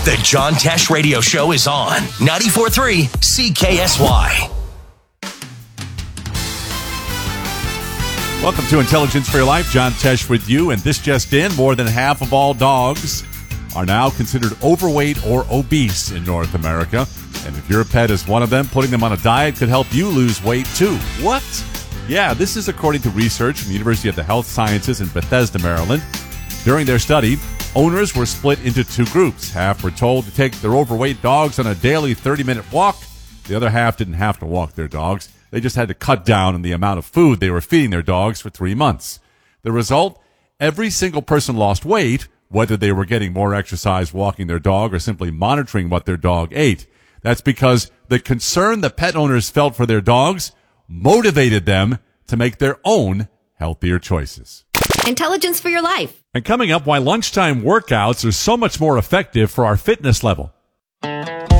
The John Tesh Radio Show is on 94.3 CKSY. Welcome to Intelligence for Your Life. John Tesh with you. And this just in, more than half of all dogs are now considered overweight or obese in North America. And if your pet is one of them, putting them on a diet could help you lose weight too. What? Yeah, this is according to research from the University of the Health Sciences in Bethesda, Maryland. During their study, owners were split into two groups. Half were told to take their overweight dogs on a daily 30-minute walk. The other half didn't have to walk their dogs. They just had to cut down on the amount of food they were feeding their dogs for 3 months. The result? Every single person lost weight, whether they were getting more exercise walking their dog or simply monitoring what their dog ate. That's because the concern the pet owners felt for their dogs motivated them to make their own healthier choices. Intelligence for Your Life. And coming up, why lunchtime workouts are so much more effective for our fitness level.